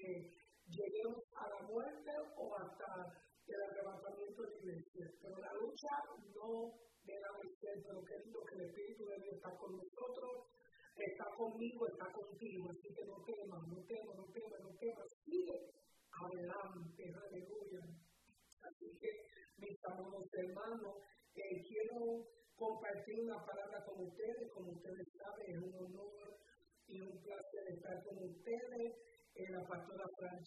que lleguemos a la muerte o hasta el arrebatamiento de la iglesia. Pero la lucha no debe ser, pero querido, que el Espíritu de Dios está con nosotros, está conmigo, está contigo, así que no temas, sigue adelante, aleluya. Así que, mis amados hermanos, quiero compartir una palabra con ustedes. Como ustedes saben, es un honor y un placer estar con ustedes. La pastora Franchi